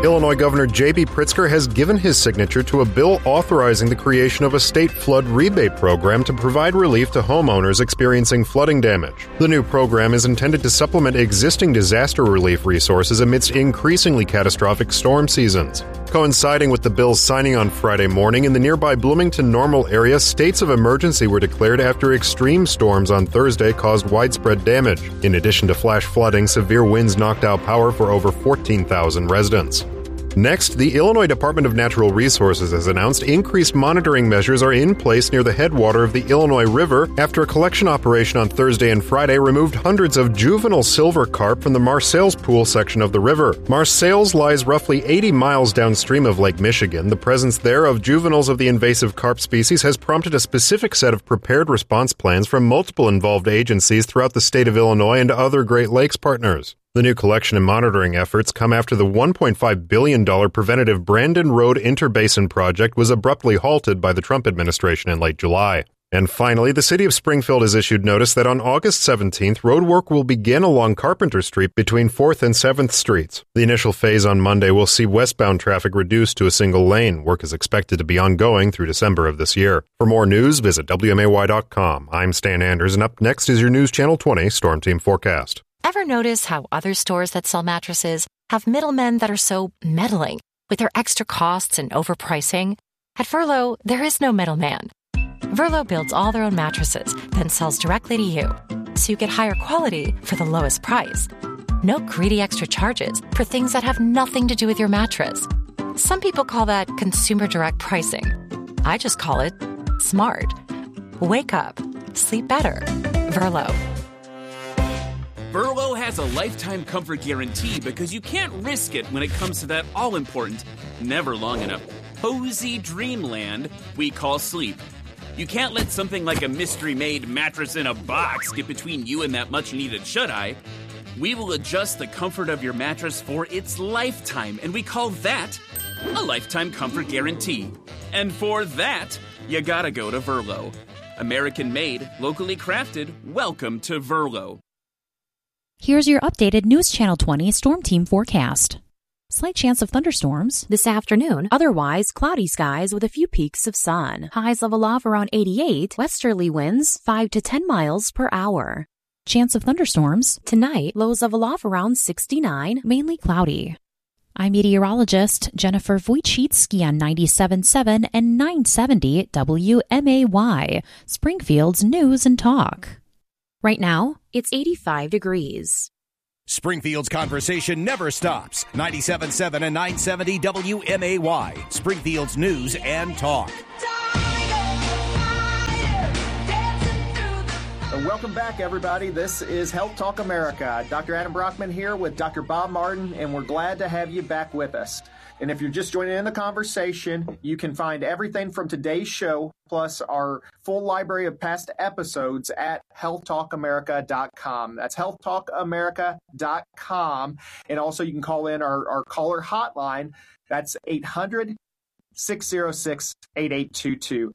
Illinois Governor J.B. Pritzker has given his signature to a bill authorizing the creation of a state flood rebate program to provide relief to homeowners experiencing flooding damage. The new program is intended to supplement existing disaster relief resources amidst increasingly catastrophic storm seasons. Coinciding with the bill's signing on Friday morning, in the nearby Bloomington-Normal area, states of emergency were declared after extreme storms on Thursday caused widespread damage. In addition to flash flooding, severe winds knocked out power for over 14,000 residents. Next, the Illinois Department of Natural Resources has announced increased monitoring measures are in place near the headwater of the Illinois River after a collection operation on Thursday and Friday removed hundreds of juvenile silver carp from the Marseilles Pool section of the river. Marseilles lies roughly 80 miles downstream of Lake Michigan. The presence there of juveniles of the invasive carp species has prompted a specific set of prepared response plans from multiple involved agencies throughout the state of Illinois and other Great Lakes partners. The new collection and monitoring efforts come after the $1.5 billion preventative Brandon Road Interbasin project was abruptly halted by the Trump administration in late July. And finally, the city of Springfield has issued notice that on August 17th, road work will begin along Carpenter Street between 4th and 7th Streets. The initial phase on Monday will see westbound traffic reduced to a single lane. Work is expected to be ongoing through December of this year. For more news, visit WMAY.com. I'm Stan Anders, and up next is your News Channel 20 Storm Team Forecast. Ever notice how other stores that sell mattresses have middlemen that are so meddling with their extra costs and overpricing? At Verlo, there is no middleman. Verlo builds all their own mattresses, then sells directly to you, so you get higher quality for the lowest price. No greedy extra charges for things that have nothing to do with your mattress. Some people call that consumer direct pricing. I just call it smart. Wake up. Sleep better. Verlo. Verlo has a lifetime comfort guarantee because you can't risk it when it comes to that all-important, never long enough, cozy dreamland we call sleep. You can't let something like a mystery-made mattress in a box get between you and that much-needed shut-eye. We will adjust the comfort of your mattress for its lifetime, and we call that a lifetime comfort guarantee. And for that, you gotta go to Verlo. American-made, locally crafted, welcome to Verlo. Here's your updated News Channel 20 Storm Team forecast. Slight chance of thunderstorms this afternoon. Otherwise, cloudy skies with a few peaks of sun. Highs level off around 88. Westerly winds 5 to 10 miles per hour. Chance of thunderstorms tonight. Lows level off around 69. Mainly cloudy. I'm meteorologist Jennifer Wojcicki on 97.7 and 970 WMAY, Springfield's News and Talk. Right now, it's 85 degrees. Springfield's conversation never stops. 97.7 and 970 WMAY, Springfield's News and Talk. Welcome back, everybody. This is Health Talk America. Dr. Adam Brockman here with Dr. Bob Martin, and we're glad to have you back with us. And if you're just joining in the conversation, you can find everything from today's show, plus our full library of past episodes at healthtalkamerica.com. That's healthtalkamerica.com. And also you can call in our caller hotline. That's 800-606-8822.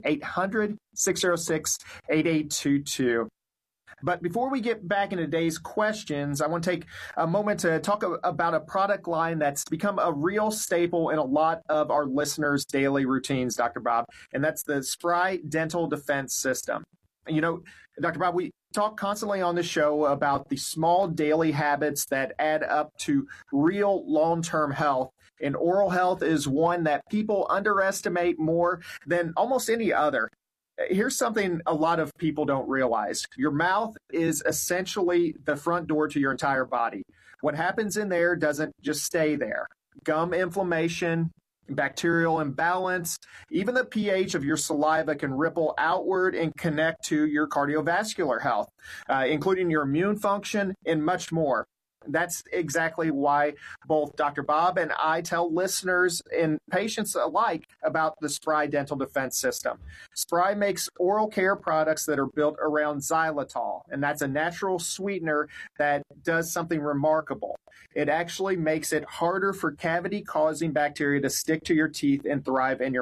800-606-8822. But before we get back into today's questions, I want to take a moment to talk about a product line that's become a real staple in a lot of our listeners' daily routines, Dr. Bob, and that's the Spry Dental Defense System. You know, Dr. Bob, we talk constantly on the show about the small daily habits that add up to real long-term health. And oral health is one that people underestimate more than almost any other. Here's something a lot of people don't realize. Your mouth is essentially the front door to your entire body. What happens in there doesn't just stay there. Gum inflammation, bacterial imbalance, even the pH of your saliva can ripple outward and connect to your cardiovascular health, including your immune function and much more. That's exactly why both Dr. Bob and I tell listeners and patients alike about the Spry Dental Defense System. Spry makes oral care products that are built around xylitol, and that's a natural sweetener that does something remarkable. It actually makes it harder for cavity-causing bacteria to stick to your teeth and thrive in your mouth.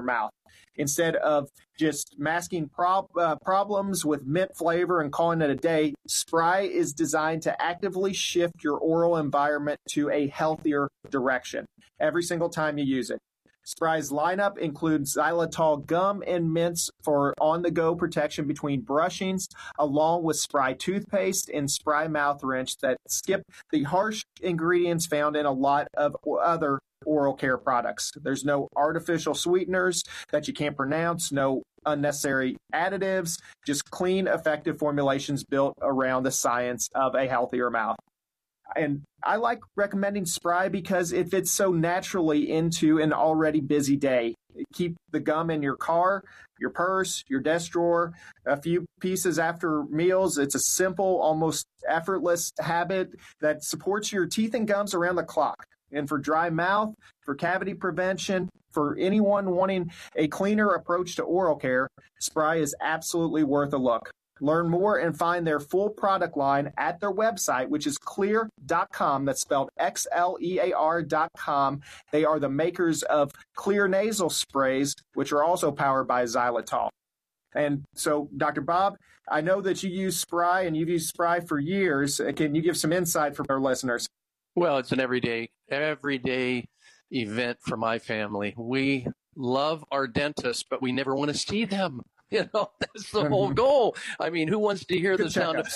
Instead of just masking problems with mint flavor and calling it a day, Spry is designed to actively shift your oral environment to a healthier direction every single time you use it. Spry's lineup includes xylitol gum and mints for on-the-go protection between brushings, along with Spry toothpaste and Spry mouth rinse that skip the harsh ingredients found in a lot of other oral care products. There's no artificial sweeteners that you can't pronounce, no unnecessary additives, just clean, effective formulations built around the science of a healthier mouth. And I like recommending Spry because it fits so naturally into an already busy day. Keep the gum in your car, your purse, your desk drawer, a few pieces after meals. It's a simple, almost effortless habit that supports your teeth and gums around the clock. And for dry mouth, for cavity prevention, for anyone wanting a cleaner approach to oral care, Spry is absolutely worth a look. Learn more and find their full product line at their website, which is xlear.com. That's spelled XLEAR.com. They are the makers of Xlear nasal sprays, which are also powered by xylitol. And so, Dr. Bob, I know that you use Spry and you've used Spry for years. Can you give some insight for our listeners? Well, it's an everyday event for my family. We love our dentists, but we never want to see them. You know, that's the whole goal. I mean, who wants to hear the sound of...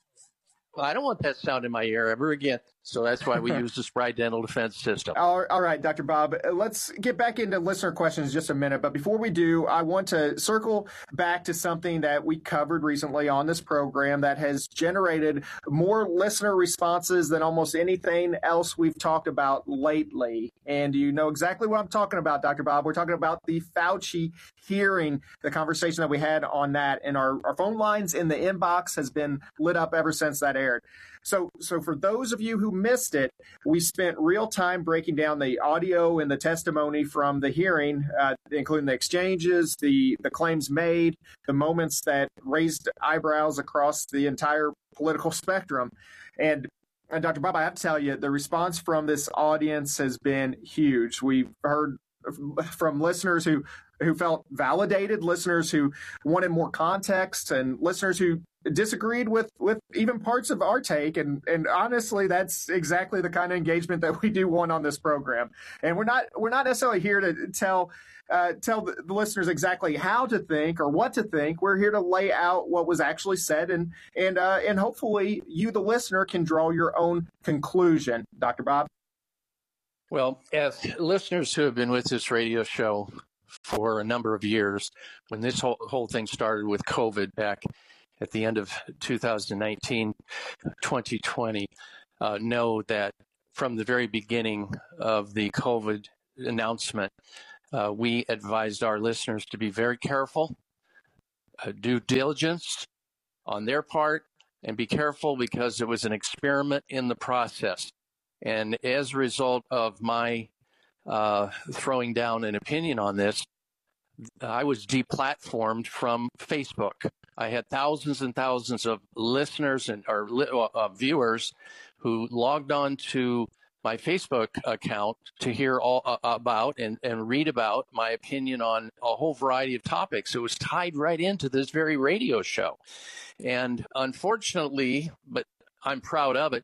I don't want that sound in my ear ever again. So that's why we use the Spry Dental Defense System. All right, Dr. Bob, let's get back into listener questions in just a minute. But before we do, I want to circle back to something that we covered recently on this program that has generated more listener responses than almost anything else we've talked about lately. And you know exactly what I'm talking about, Dr. Bob. We're talking about the Fauci hearing, the conversation that we had on that. And our phone lines in the inbox has been lit up ever since that aired. So for those of you who missed it, we spent real time breaking down the audio and the testimony from the hearing, including the exchanges, the claims made, the moments that raised eyebrows across the entire political spectrum. And Dr. Bob, I have to tell you, the response from this audience has been huge. We've heard from listeners who felt validated, listeners who wanted more context, and listeners who disagreed with even parts of our take. And honestly, that's exactly the kind of engagement that we do want on this program. And we're not necessarily here to tell the listeners exactly how to think or what to think. We're here to lay out what was actually said, and hopefully you, the listener, can draw your own conclusion. Dr. Bob? Well, as listeners who have been with this radio show for a number of years, when this whole thing started with COVID back at the end of 2019, 2020, know that from the very beginning of the COVID announcement, we advised our listeners to be very careful, due diligence on their part, and be careful because it was an experiment in the process. And as a result of my throwing down an opinion on this, I was deplatformed from Facebook. I had thousands and thousands of listeners or viewers who logged on to my Facebook account to hear all about and read about my opinion on a whole variety of topics. It was tied right into this very radio show. And unfortunately, but I'm proud of it,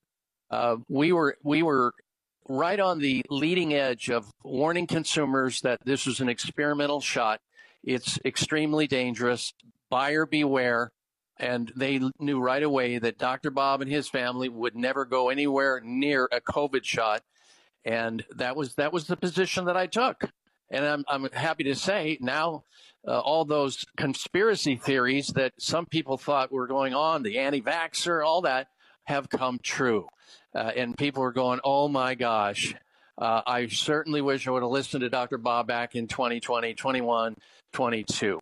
we were right on the leading edge of warning consumers that this was an experimental shot. It's extremely dangerous. Buyer beware. And they knew right away that Dr. Bob and his family would never go anywhere near a COVID shot. And that was the position that I took. And I'm happy to say now all those conspiracy theories that some people thought were going on, the anti-vaxxer, all that, have come true. And people are going, oh, my gosh, I certainly wish I would have listened to Dr. Bob back in 2020, 21, 22.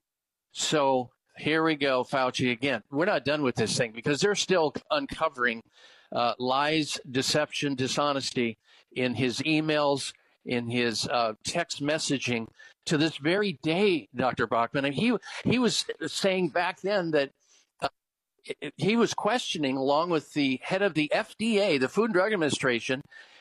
So here we go, Fauci again. We're not done with this thing because they're still uncovering lies, deception, dishonesty in his emails, in his text messaging to this very day, Dr. Bachman. And he was saying back then that he was questioning, along with the head of the FDA, the Food and Drug Administration,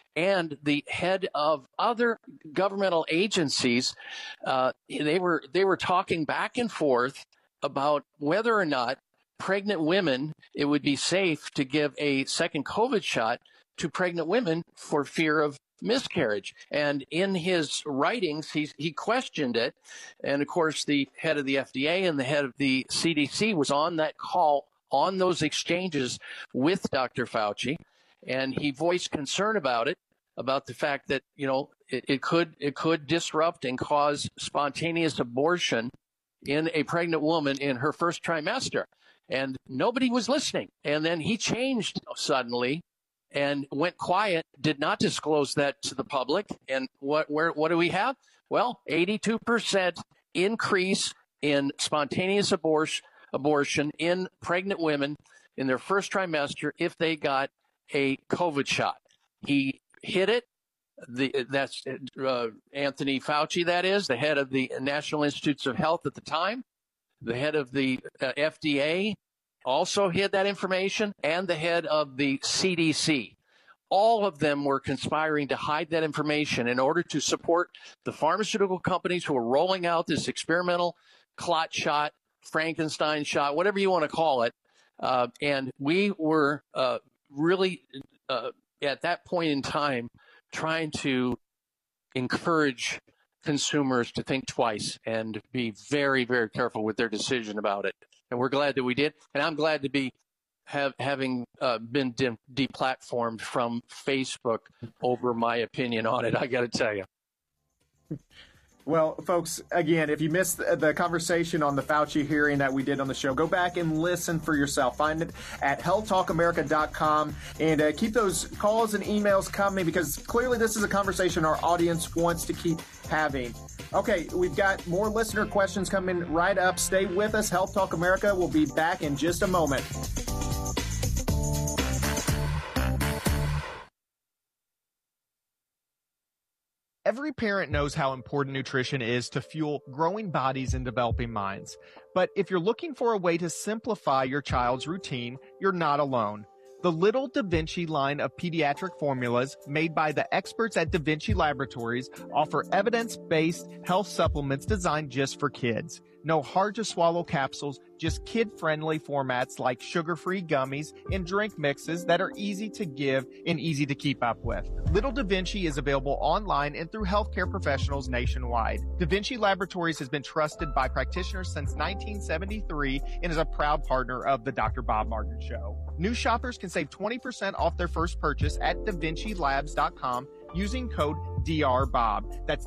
and the head of other governmental agencies. They were talking back and forth about whether or not pregnant women, it would be safe to give a second COVID shot to pregnant women for fear of miscarriage. And in his writings, he questioned it. And of course, the head of the FDA and the head of the CDC was on that call, on those exchanges with Dr. Fauci. And he voiced concern about it, about the fact that, it could disrupt and cause spontaneous abortion in a pregnant woman in her first trimester. And nobody was listening. And then he changed suddenly and went quiet, did not disclose that to the public. And what do we have? Well, 82% increase in spontaneous abortion in pregnant women in their first trimester if they got a COVID shot. He hit it. That's Anthony Fauci, that is, the head of the National Institutes of Health at the time. The head of the FDA also hid that information, and the head of the CDC. All of them were conspiring to hide that information in order to support the pharmaceutical companies who were rolling out this experimental clot shot, Frankenstein shot, whatever you want to call it. And we were really, at that point in time, trying to encourage consumers to think twice and be very, very careful with their decision about it. And we're glad that we did. And I'm glad to be having been deplatformed from Facebook over my opinion on it, I got to tell you. Well, folks, again, if you missed the conversation on the Fauci hearing that we did on the show, go back and listen for yourself. Find it at healthtalkamerica.com, and keep those calls and emails coming, because clearly this is a conversation our audience wants to keep having. Okay, we've got more listener questions coming right up. Stay with us. Health Talk America will be back in just a moment. Every parent knows how important nutrition is to fuel growing bodies and developing minds. But if you're looking for a way to simplify your child's routine, you're not alone. The Little Da Vinci line of pediatric formulas made by the experts at Da Vinci Laboratories offer evidence-based health supplements designed just for kids. No hard-to-swallow capsules, just kid-friendly formats like sugar-free gummies and drink mixes that are easy to give and easy to keep up with. Little Da Vinci is available online and through healthcare professionals nationwide. Da Vinci Laboratories has been trusted by practitioners since 1973 and is a proud partner of the Dr. Bob Martin Show. New shoppers can save 20% off their first purchase at DaVinciLabs.com using code DRBOB. That's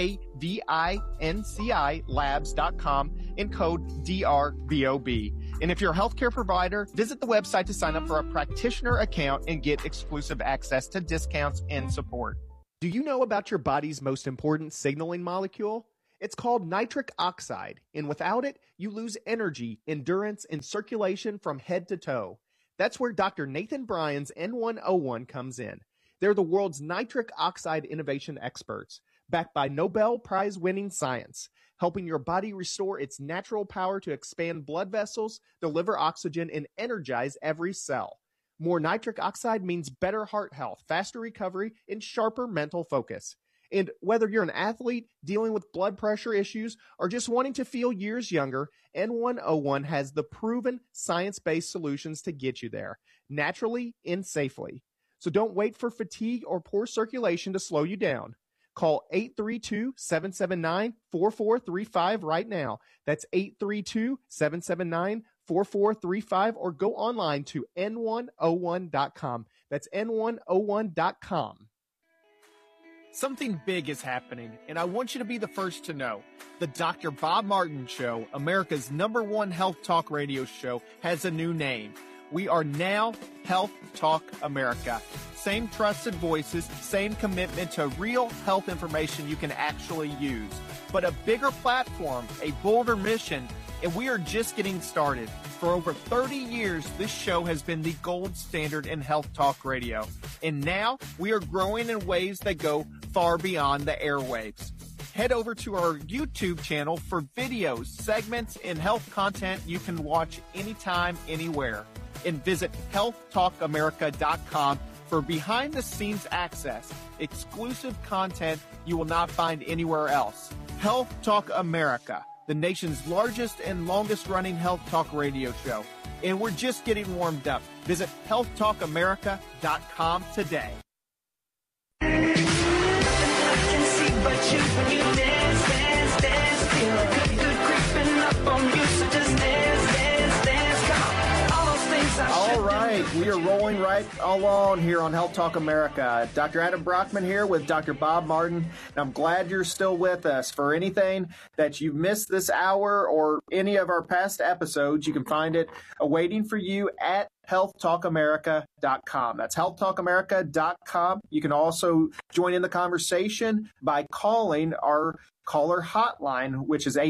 DAVINCI Labs.com and code DRBOB. And if you're a healthcare provider, visit the website to sign up for a practitioner account and get exclusive access to discounts and support. Do you know about your body's most important signaling molecule? It's called nitric oxide, and without it, you lose energy, endurance, and circulation from head to toe. That's where Dr. Nathan Bryan's N101 comes in. They're the world's nitric oxide innovation experts, backed by Nobel Prize-winning science, helping your body restore its natural power to expand blood vessels, deliver oxygen, and energize every cell. More nitric oxide means better heart health, faster recovery, and sharper mental focus. And whether you're an athlete dealing with blood pressure issues or just wanting to feel years younger, N101 has the proven science-based solutions to get you there, naturally and safely. So don't wait for fatigue or poor circulation to slow you down. Call 832-779-4435 right now. That's 832-779-4435, or go online to n101.com. That's n101.com. Something big is happening, and I want you to be the first to know. The Dr. Bob Martin Show, America's #1 health talk radio show, has a new name. We are now Health Talk America. Same trusted voices, same commitment to real health information you can actually use. But a bigger platform, a bolder mission, and we are just getting started. For over 30 years, this show has been the gold standard in health talk radio. And now we are growing in ways that go far beyond the airwaves. Head over to our YouTube channel for videos, segments, and health content you can watch anytime, anywhere. And visit healthtalkamerica.com for behind-the-scenes access, exclusive content you will not find anywhere else. Health Talk America, the nation's largest and longest-running health talk radio show. And we're just getting warmed up. Visit healthtalkamerica.com today. All right, we are rolling right along here on Health Talk America. Dr. Adam Brockman here with Dr. Bob Martin. And I'm glad you're still with us. For anything that you've missed this hour or any of our past episodes, you can find it awaiting for you at healthtalkamerica.com. That's healthtalkamerica.com. You can also join in the conversation by calling our caller hotline, which is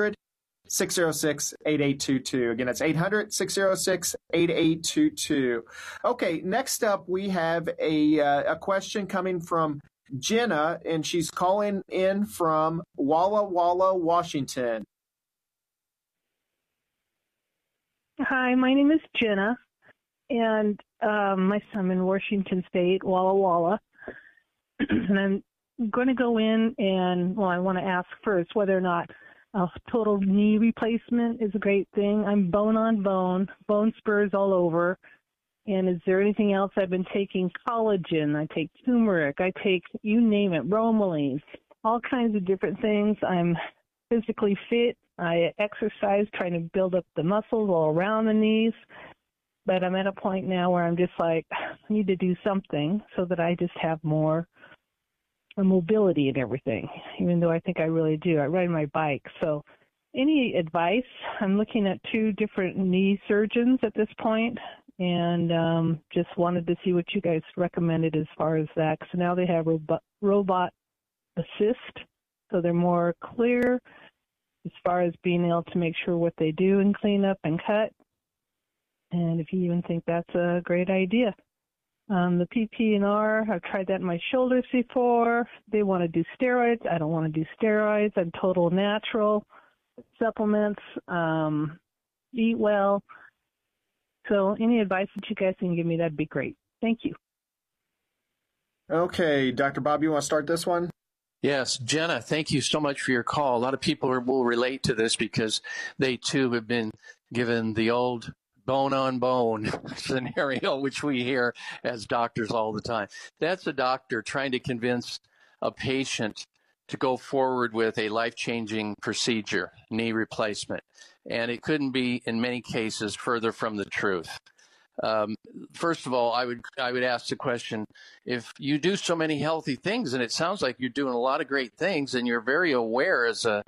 800-606-8822. Again, it's 800-606-8822. Okay, next up we have a question coming from Jenna, and she's calling in from Walla Walla, Washington. Hi, my name is Jenna, and I'm in Washington State, Walla Walla. And I'm going to go in and, I want to ask first whether or not total knee replacement is a great thing. I'm bone on bone, bone spurs all over. And is there anything else? I've been taking collagen. I take turmeric. I take, you name it, bromelain, all kinds of different things. I'm physically fit. I exercise, trying to build up the muscles all around the knees. But I'm at a point now where I'm just like, I need to do something so that I just have more mobility and everything, even though I think I really do. I ride my bike. So any advice? I'm looking at 2 different knee surgeons at this point, and just wanted to see what you guys recommended as far as that. So now they have robot assist, so they're more clear as far as being able to make sure what they do and clean up and cut. And if you even think that's a great idea. The PP&R, I've tried that in my shoulders before. They want to do steroids. I don't want to do steroids. I'm total natural. Supplements, eat well. So any advice that you guys can give me, that'd be great. Thank you. Okay, Dr. Bob, you want to start this one? Yes, Jenna, thank you so much for your call. A lot of people will relate to this because they too have been given the old bone on bone scenario, which we hear as doctors all the time. That's a doctor trying to convince a patient to go forward with a life-changing procedure, knee replacement. And it couldn't be, in many cases, further from the truth. First of all, I would ask the question, if you do so many healthy things, and it sounds like you're doing a lot of great things, and you're very aware as a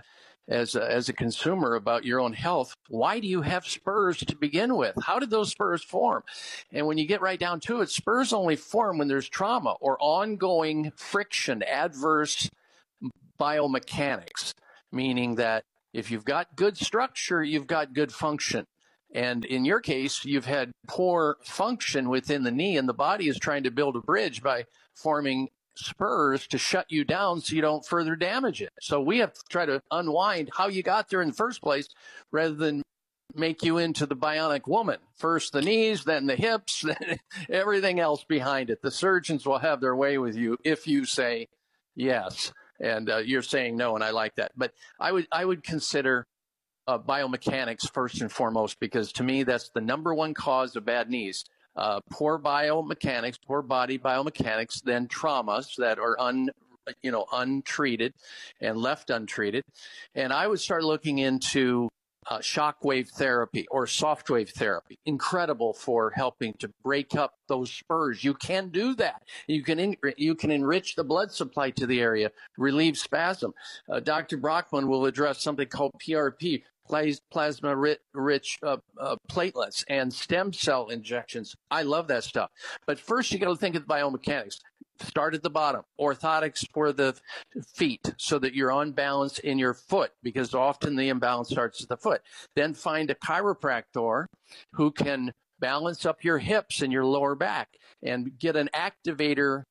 consumer about your own health, why do you have spurs to begin with? How did those spurs form? And when you get right down to it, spurs only form when there's trauma or ongoing friction, adverse biomechanics, meaning that if you've got good structure, you've got good function. And in your case, you've had poor function within the knee, and the body is trying to build a bridge by forming spurs to shut you down so you don't further damage it. So we have to try to unwind how you got there in the first place rather than make you into the bionic woman. First the knees, then the hips, then everything else behind it. The surgeons will have their way with you if you say yes. And you're saying no, and I like that. But I would consider biomechanics first and foremost, because to me that's the number one cause of bad knees. Poor biomechanics, poor body biomechanics, then traumas that are untreated and left untreated. And I would start looking into shockwave therapy or soft wave therapy. Incredible for helping to break up those spurs. You can do that. You can enrich the blood supply to the area, relieve spasm. Dr. Brockman will address something called PRP, plasma-rich platelets and stem cell injections. I love that stuff. But first, you got to think of the biomechanics. Start at the bottom. Orthotics for the feet so that you're on balance in your foot, because often the imbalance starts at the foot. Then find a chiropractor who balance up your hips and your lower back, and get an activator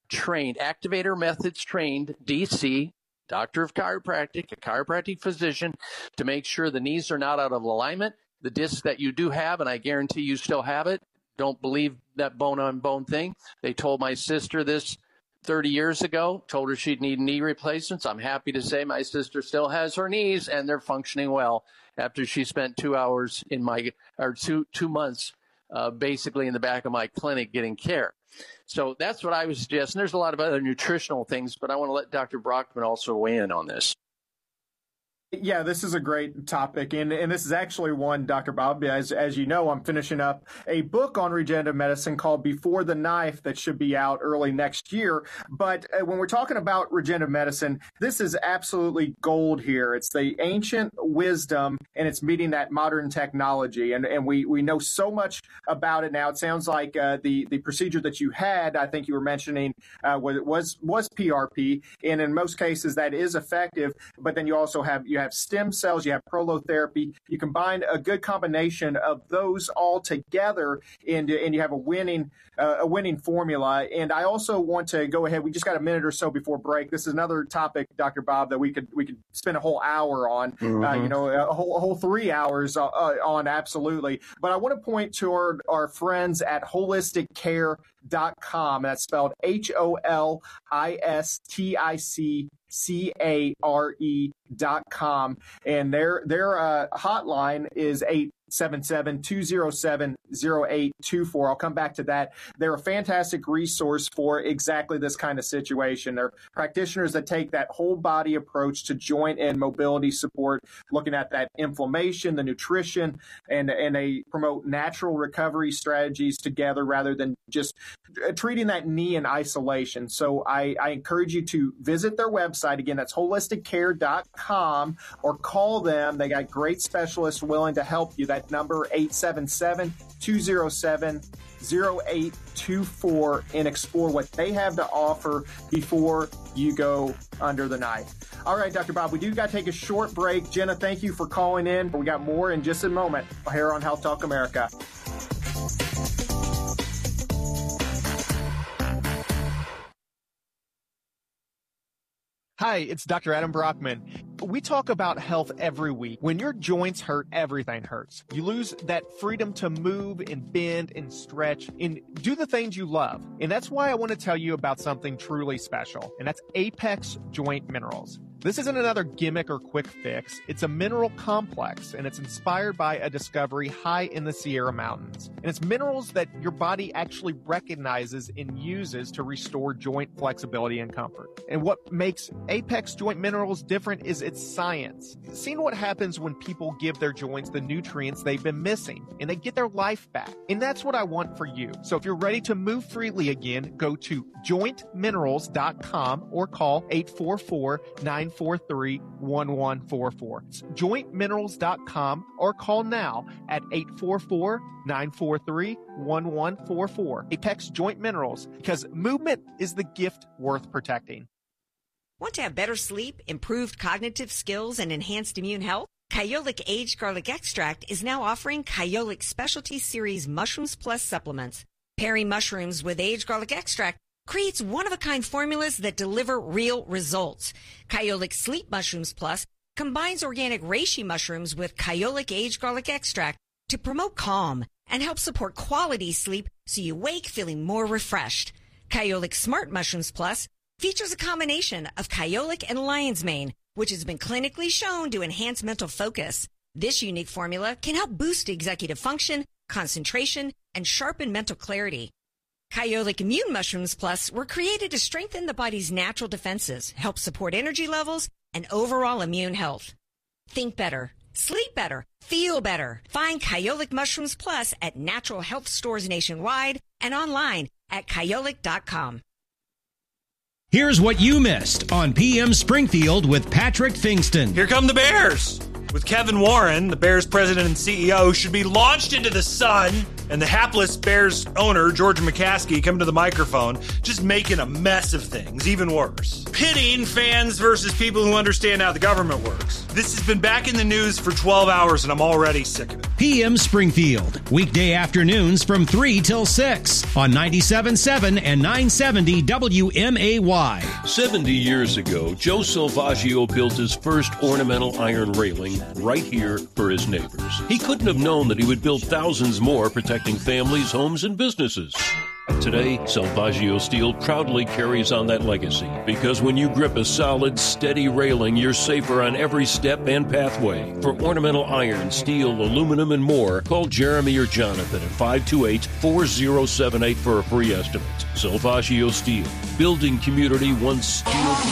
methods trained DC, doctor of chiropractic, a chiropractic physician, to make sure the knees are not out of alignment. The disc that you do have, and I guarantee you still have it, don't believe that bone-on-bone thing. They told my sister this 30 years ago, told her she'd need knee replacements. I'm happy to say my sister still has her knees, and they're functioning well after she spent 2 hours in two months basically in the back of my clinic getting care. So that's what I would suggest. And there's a lot of other nutritional things, but I want to let Dr. Brockman also weigh in on this. Yeah, this is a great topic, and this is actually one, Dr. Bob, as you know, I'm finishing up a book on regenerative medicine called Before the Knife that should be out early next year. But when we're talking about regenerative medicine, this is absolutely gold here. It's the ancient wisdom, and it's meeting that modern technology, and we know so much about it now. It sounds like the procedure that you had, I think you were mentioning, was PRP, and in most cases that is effective, but then you also have stem cells, you have prolotherapy. You combine a good combination of those all together, and you have a winning formula. And I also want to go ahead. We just got a minute or so before break. This is another topic, Dr. Bob, that we could spend a whole hour on. Mm-hmm. A whole 3 hours on, absolutely. But I want to point toward our friends at holisticcare.com. That's spelled HOLISTICCARE.com, and their hotline is 877-207-0824. I'll come back to that. They're a fantastic resource for exactly this kind of situation. They're practitioners that take that whole body approach to joint and mobility support, looking at that inflammation, the nutrition, and they promote natural recovery strategies together rather than just treating that knee in isolation. So I encourage you to visit their website. Again, that's holisticcare.com, or call them. They got great specialists willing to help you. That number, 877-207-0824, and explore what they have to offer before you go under the knife. All right, Dr. Bob, we do got to take a short break. Jenna, thank you for calling in. We got more in just a moment here on Health Talk America. Hi, it's Dr. Adam Brockman. We talk about health every week. When your joints hurt, everything hurts. You lose that freedom to move and bend and stretch and do the things you love. And that's why I want to tell you about something truly special, and that's Apex Joint Minerals. This isn't another gimmick or quick fix. It's a mineral complex, and it's inspired by a discovery high in the Sierra Mountains. And it's minerals that your body actually recognizes and uses to restore joint flexibility and comfort. And what makes Apex Joint Minerals different is its science. Seeing what happens when people give their joints the nutrients they've been missing, and they get their life back. And that's what I want for you. So if you're ready to move freely again, go to jointminerals.com or call 844-943-1144. It's jointminerals.com or call now at 844-943-1144. Apex Joint Minerals, because movement is the gift worth protecting. Want to have better sleep, improved cognitive skills, and enhanced immune health? Kyolic Aged Garlic Extract is now offering Kyolic Specialty Series Mushrooms Plus supplements. Pairing mushrooms with aged garlic extract creates one-of-a-kind formulas that deliver real results. Kyolic Sleep Mushrooms Plus combines organic reishi mushrooms with Kyolic Aged Garlic Extract to promote calm and help support quality sleep so you wake feeling more refreshed. Kyolic Smart Mushrooms Plus features a combination of Kyolic and lion's mane, which has been clinically shown to enhance mental focus. This unique formula can help boost executive function, concentration, and sharpen mental clarity. Kyolic Immune Mushrooms Plus were created to strengthen the body's natural defenses, help support energy levels, and overall immune health. Think better, sleep better, feel better. Find Kyolic Mushrooms Plus at natural health stores nationwide and online at kyolic.com. Here's what you missed on PM Springfield with Patrick Fingston. Here come the Bears. With Kevin Warren, the Bears president and CEO, should be launched into the sun, and the hapless Bears owner, George McCaskey, coming to the microphone, just making a mess of things, even worse. Pitting fans versus people who understand how the government works. This has been back in the news for 12 hours, and I'm already sick of it. PM Springfield, weekday afternoons from 3 till 6 on 97.7 and 970 WMAY. 70 years ago, Joe Salvaggio built his first ornamental iron railing right here for his neighbors. He couldn't have known that he would build thousands more, protecting families, homes, and businesses. Today, Salvaggio Steel proudly carries on that legacy, because when you grip a solid, steady railing, you're safer on every step and pathway. For ornamental iron, steel, aluminum, and more, call Jeremy or Jonathan at 528-4078 for a free estimate. Salvaggio Steel, building community one steel